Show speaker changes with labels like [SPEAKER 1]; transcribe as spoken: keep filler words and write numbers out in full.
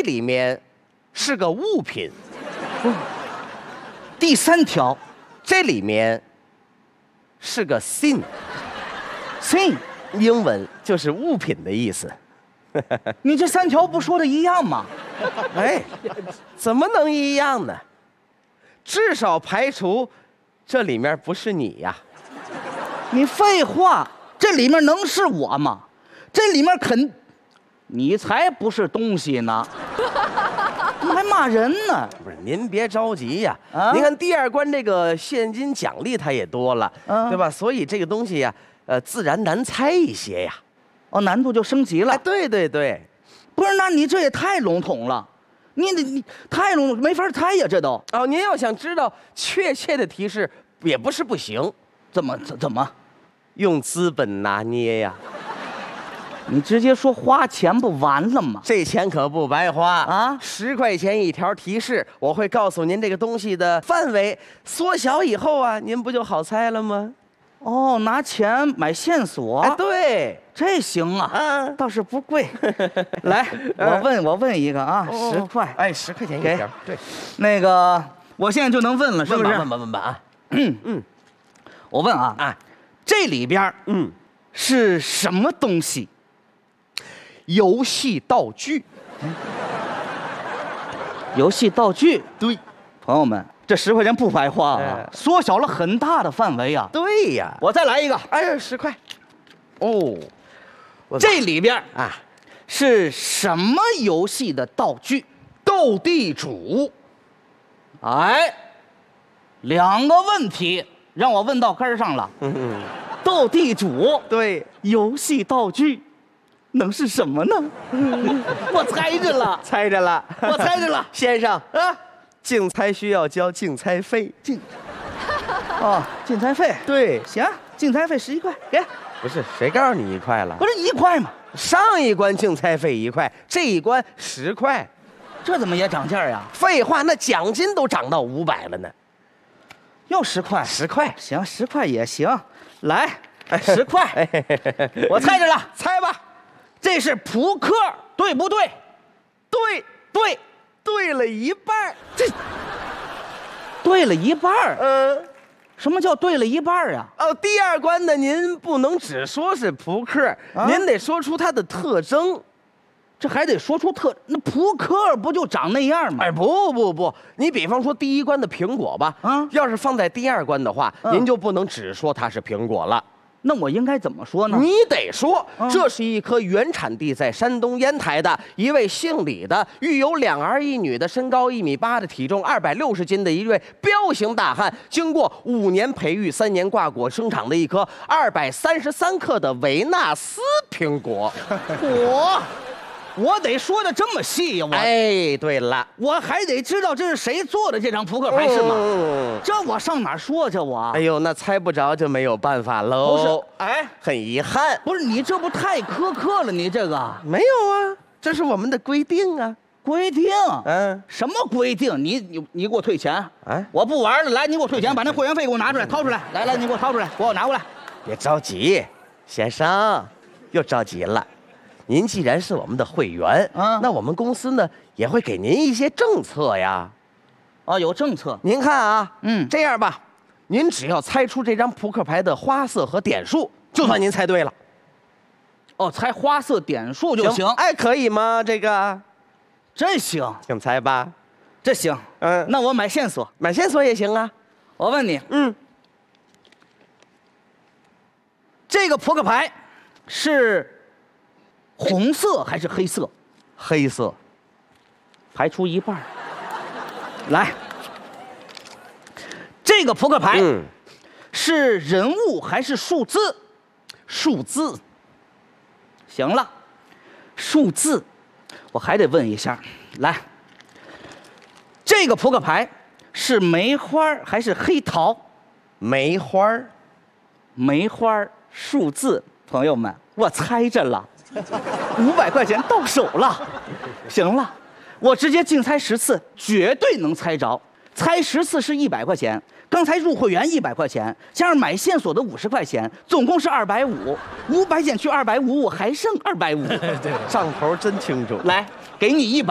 [SPEAKER 1] 里面是个物品。
[SPEAKER 2] 第三条，
[SPEAKER 1] 这里面是个 thing，
[SPEAKER 2] thing，
[SPEAKER 1] 英文就是物品的意思。
[SPEAKER 2] 你这三条不说的一样吗？
[SPEAKER 1] 哎，怎么能一样呢？至少排除这里面不是你呀。
[SPEAKER 2] 你废话，这里面能是我吗？这里面肯，你才不是东西呢，怎么还骂人呢？
[SPEAKER 1] 不是，您别着急呀。
[SPEAKER 2] 啊，
[SPEAKER 1] 您看第二关这个现金奖励它也多了，
[SPEAKER 2] 啊，
[SPEAKER 1] 对吧？所以这个东西呀，呃，自然难猜一些呀。
[SPEAKER 2] 哦，难度就升级了。
[SPEAKER 1] 哎，对对对，
[SPEAKER 2] 不是，那你这也太笼统了，你你你太笼统，没法猜呀，这都。
[SPEAKER 1] 哦，您要想知道确切的提示，也不是不行。
[SPEAKER 2] 怎么怎怎么？
[SPEAKER 1] 用资本拿捏呀。
[SPEAKER 2] 你直接说花钱不完了吗？
[SPEAKER 1] 这钱可不白花
[SPEAKER 2] 啊！
[SPEAKER 1] 十块钱一条提示，我会告诉您这个东西的范围，缩小以后啊，您不就好猜了吗？
[SPEAKER 2] 哦，拿钱买线索。
[SPEAKER 1] 哎，对，
[SPEAKER 2] 这行啊，
[SPEAKER 1] 啊，
[SPEAKER 2] 倒是不贵。来，我问我问一个啊，
[SPEAKER 1] 哦
[SPEAKER 2] 十块，
[SPEAKER 1] 哎，十块钱一条。对，
[SPEAKER 2] 那个我现在就能问了，是不是？
[SPEAKER 1] 问吧问吧啊。
[SPEAKER 2] 嗯嗯，我问啊
[SPEAKER 1] 啊，
[SPEAKER 2] 这里边
[SPEAKER 1] 嗯
[SPEAKER 2] 是什么东西？
[SPEAKER 1] 游戏道具。
[SPEAKER 2] 游戏道具。
[SPEAKER 1] 对，
[SPEAKER 2] 朋友们，这十块钱不白花啊，
[SPEAKER 1] 哎
[SPEAKER 2] 缩小了很大的范围啊。
[SPEAKER 1] 对呀。
[SPEAKER 2] 我再来一个，
[SPEAKER 1] 哎呀，十块。哦，
[SPEAKER 2] 这里边
[SPEAKER 1] 啊
[SPEAKER 2] 是什么游戏的道具？
[SPEAKER 1] 斗地主。
[SPEAKER 2] 哎，两个问题让我问到根儿上了。
[SPEAKER 1] 嗯嗯，
[SPEAKER 2] 斗地主，
[SPEAKER 1] 对，
[SPEAKER 2] 游戏道具能是什么呢？我猜着了，
[SPEAKER 1] 猜着了，
[SPEAKER 2] 我猜着了。
[SPEAKER 1] 先生
[SPEAKER 2] 啊，
[SPEAKER 1] 竞猜需要交竞猜费。
[SPEAKER 2] 竞，哦，竞猜费，
[SPEAKER 1] 对，
[SPEAKER 2] 行，竞猜费十一块，给。
[SPEAKER 1] 不是谁告诉你一块了？
[SPEAKER 2] 不是一块吗？
[SPEAKER 1] 上一关竞猜费一块，这一关十块。
[SPEAKER 2] 这怎么也涨价呀？
[SPEAKER 1] 废话，那奖金都涨到五百了呢。
[SPEAKER 2] 又十块，
[SPEAKER 1] 十块，
[SPEAKER 2] 行，十块也行。来，十块，我猜着了，
[SPEAKER 1] 猜吧。
[SPEAKER 2] 这是扑克，对不对？
[SPEAKER 1] 对
[SPEAKER 2] 对，
[SPEAKER 1] 对了一半。
[SPEAKER 2] 这对了一半儿。
[SPEAKER 1] 嗯，
[SPEAKER 2] 什么叫对了一半儿呀？
[SPEAKER 1] 哦，第二关呢，您不能只说是扑克，
[SPEAKER 2] 啊
[SPEAKER 1] 您得说出它的特征。
[SPEAKER 2] 这还得说出特，那扑克不就长那样吗？
[SPEAKER 1] 哎，不不不，你比方说第一关的苹果吧，
[SPEAKER 2] 啊
[SPEAKER 1] 要是放在第二关的话，
[SPEAKER 2] 嗯
[SPEAKER 1] 您就不能只说它是苹果了。
[SPEAKER 2] 那我应该怎么说呢？
[SPEAKER 1] 你得说，
[SPEAKER 2] 嗯
[SPEAKER 1] 这是一颗原产地在山东烟台的一位姓李的，育有两儿一女的，身高一米八的，体重二百六十斤的一位彪形大汉，经过五年培育、三年挂果生长的一颗二百三十三克的维纳斯苹果。
[SPEAKER 2] 我，我得说的这么细呀、我、
[SPEAKER 1] 哎，对了，
[SPEAKER 2] 我还得知道这是谁做的这张扑克牌是吗？
[SPEAKER 1] 嗯
[SPEAKER 2] 这我上哪儿说去我？
[SPEAKER 1] 哎呦，那猜不着就没有办法喽。
[SPEAKER 2] 不是，哎，
[SPEAKER 1] 很遗憾，
[SPEAKER 2] 不是你这不太苛刻了？你这个
[SPEAKER 1] 没有啊，这是我们的规定啊。
[SPEAKER 2] 规定，
[SPEAKER 1] 嗯，
[SPEAKER 2] 什么规定？你你你给我退钱！
[SPEAKER 1] 哎
[SPEAKER 2] 我不玩了，来，你给我退钱，把那会员费给我拿出来，掏出来，来来，你给我掏出来，给我拿过来。
[SPEAKER 1] 别着急，先生，又着急了。您既然是我们的会员，
[SPEAKER 2] 嗯
[SPEAKER 1] 那我们公司呢也会给您一些政策呀。
[SPEAKER 2] 哦，有政策。
[SPEAKER 1] 您看啊，
[SPEAKER 2] 嗯
[SPEAKER 1] 这样吧，您只要猜出这张扑克牌的花色和点数，就算您猜对了。
[SPEAKER 2] 哦，猜花色点数就行。
[SPEAKER 1] 哎，可以吗？这个，
[SPEAKER 2] 这行，
[SPEAKER 1] 请猜吧。
[SPEAKER 2] 这行。
[SPEAKER 1] 嗯，
[SPEAKER 2] 那我买线索。
[SPEAKER 1] 买线索也行啊。
[SPEAKER 2] 我问你，
[SPEAKER 1] 嗯，
[SPEAKER 2] 这个扑克牌是红色还是黑色？
[SPEAKER 1] 黑色。
[SPEAKER 2] 排除一半儿。来，这个扑克牌
[SPEAKER 1] 嗯，
[SPEAKER 2] 是人物还是数字？
[SPEAKER 1] 数字。
[SPEAKER 2] 行了，数字，我还得问一下。来，这个扑克牌是梅花还是黑桃？
[SPEAKER 1] 梅花儿。
[SPEAKER 2] 梅花数字，朋友们，我猜着了，五百块钱到手了。行了，我直接竞猜十次，绝对能猜着。猜十次是一百块钱，刚才入会员一百块钱，加上买线索的五十块钱，总共是二百五。五百减去二百五，我还剩二百五。
[SPEAKER 1] 账头真清楚。
[SPEAKER 2] 来，给你一百。